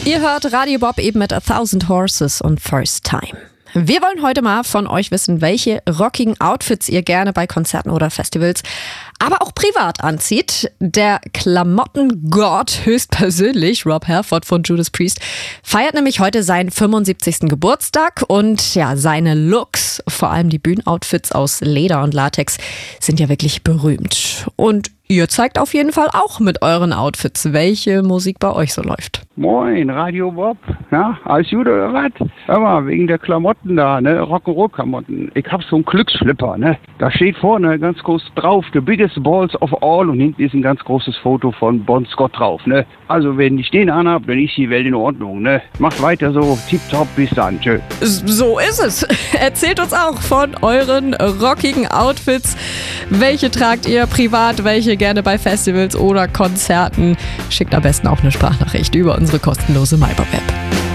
Ihr hört Radio Bob eben mit A Thousand Horses und First Time. Wir wollen heute mal von euch wissen, welche rockigen Outfits ihr gerne bei Konzerten oder Festivals, aber auch privat anzieht. Der Klamottengott höchstpersönlich, Rob Halford von Judas Priest, feiert nämlich heute seinen 75. Geburtstag und ja, seine Looks, vor allem die Bühnenoutfits aus Leder und Latex, sind ja wirklich berühmt. Und ihr zeigt auf jeden Fall auch mit euren Outfits, welche Musik bei euch so läuft. Moin, Radio Bob. Ja, alles gut oder was? Hör mal, wegen der Klamotten da, ne? Rock'n'Roll-Klamotten. Ich hab so einen Glücksflipper, ne? Da steht vorne ganz groß drauf, the biggest balls of all, und hinten ist ein ganz großes Foto von Bon Scott drauf, ne? Also, wenn ich den anhab, dann ist die Welt in Ordnung, ne? Macht weiter so, tipptopp, bis dann, tschö. So ist es. Erzählt uns auch von euren rockigen Outfits. Welche tragt ihr privat, welche gerne bei Festivals oder Konzerten? Schickt am besten auch eine Sprachnachricht über unsere kostenlose MyBob-App.